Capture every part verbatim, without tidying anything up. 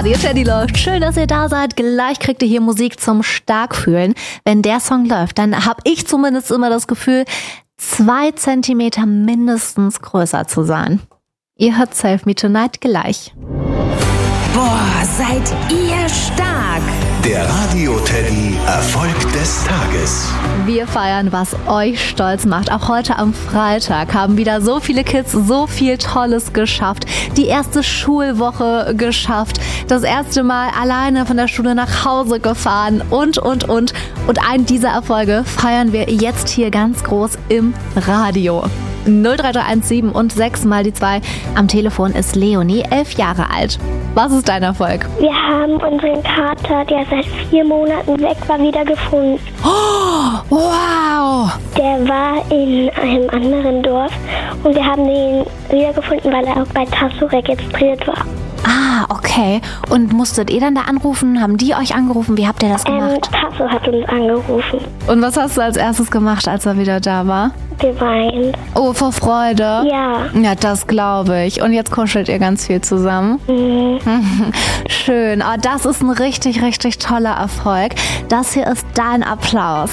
Radio Teddy läuft. Schön, dass ihr da seid. Gleich kriegt ihr hier Musik zum Starkfühlen. Wenn der Song läuft, dann habe ich zumindest immer das Gefühl, zwei Zentimeter mindestens größer zu sein. Ihr hört Save Me Tonight gleich. Boah, seid ihr stark! Der Radio Teddy Erfolg des Tages. Wir feiern, was euch stolz macht. Auch heute am Freitag haben wieder so viele Kids so viel Tolles geschafft. Die erste Schulwoche geschafft. Das erste Mal alleine von der Schule nach Hause gefahren und, und, und. Und einen dieser Erfolge feiern wir jetzt hier ganz groß im Radio. null drei drei eins sieben und sechs mal die zwei. Am Telefon ist Leonie, elf Jahre alt. Was ist dein Erfolg? Wir haben unseren Kater, der seit vier Monaten weg war, wieder gefunden. Oh, wow! Der war in einem anderen Dorf und wir haben den wiedergefunden, weil er auch bei Tasso registriert war. Ah, okay. Und musstet ihr dann da anrufen? Haben die euch angerufen? Wie habt ihr das gemacht? Ähm, Tasso hat uns angerufen. Und was hast du als erstes gemacht, als er wieder da war? Geweint. Oh, vor Freude? Ja. Ja, das glaube ich. Und jetzt kuschelt ihr ganz viel zusammen? Mhm. Schön. Oh, das ist ein richtig, richtig toller Erfolg. Das hier ist dein Applaus.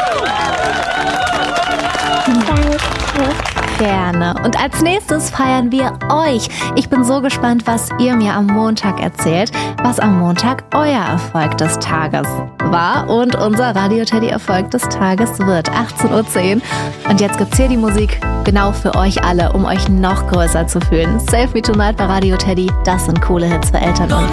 Danke. Gerne. Und als nächstes feiern wir euch. Ich bin so gespannt, was ihr mir am Montag erzählt, was am Montag euer Erfolg des Tages war und unser Radio Teddy Erfolg des Tages wird. achtzehn Uhr zehn. Und jetzt gibt's hier die Musik genau für euch alle, um euch noch größer zu fühlen. Save Me Tonight bei Radio Teddy. Das sind coole Hits für Eltern und